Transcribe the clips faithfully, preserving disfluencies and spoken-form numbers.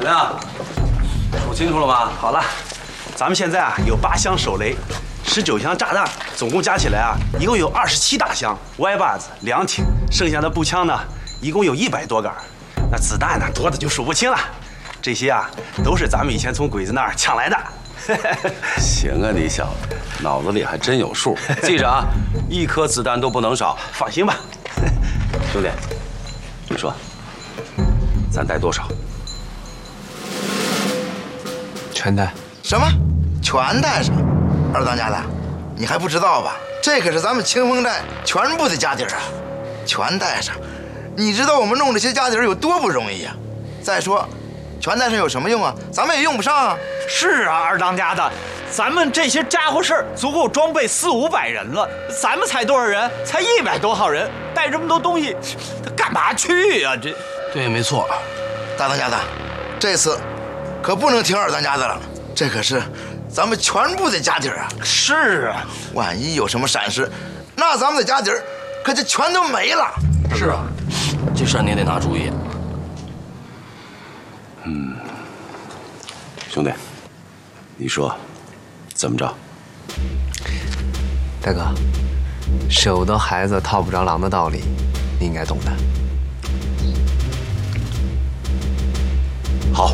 怎么样？数清楚了吗？ 好了，咱们现在啊有八箱手雷，十九箱炸弹，总共加起来啊一共有二十七大箱，歪把子、两挺，剩下的步枪呢一共有一百多杆，那子弹呢多的就数不清了。这些啊都是咱们以前从鬼子那儿抢来的。 行啊，你小子脑子里还真有数。记着啊，一颗子弹都不能少。 放心吧， 兄弟，你说，咱带多少？ 全带。 什么？全带上？二当家的，你还不知道吧？这可是咱们清风寨全部的家底儿啊，全带上。你知道我们弄这些家底儿有多不容易啊？再说，全带上有什么用啊？咱们也用不上啊。 是啊，二当家的，咱们这些家伙事儿足够装备四五百人了，咱们才多少人？才一百多号人，带这么多东西，干嘛去呀、啊？这对，没错。 大当家的，这次可不能听二当家的了，这可是咱们全部的家底儿啊。 是啊， 万一有什么闪失，那咱们的家底儿可就全都没了。 是啊，这事儿你得拿主意。嗯，兄弟，你说怎么着？ 大哥，舍不得孩子套不着狼的道理，你应该懂的。 好，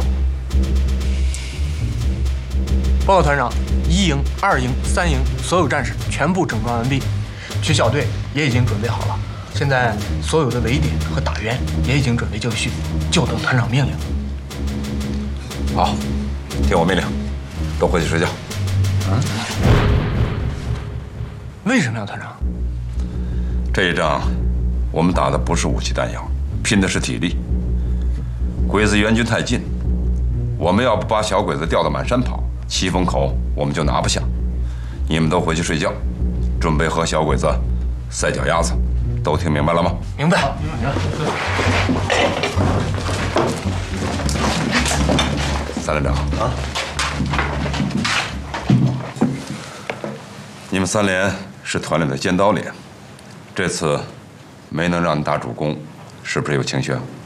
报告团长，一营、二营、三营所有战士全部整装完毕，区小队也已经准备好了。现在所有的围点和打援也已经准备就绪，就等团长命令。 好，听我命令，都回去睡觉。 嗯？为什么呀，团长？ 这一仗，我们打的不是武器弹药，拼的是体力。鬼子援军太近，我们要不把小鬼子调到满山跑，七风口我们就拿不下。你们都回去睡觉，准备和小鬼子赛脚丫子，都听明白了吗？ 明白。 三连长啊，你们三连是团里的尖刀连，这次没能让你打主攻，是不是有情绪啊？